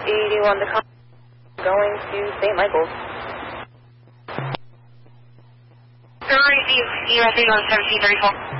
81 to going to St. Michael's. Sorry, you have to go on 1734.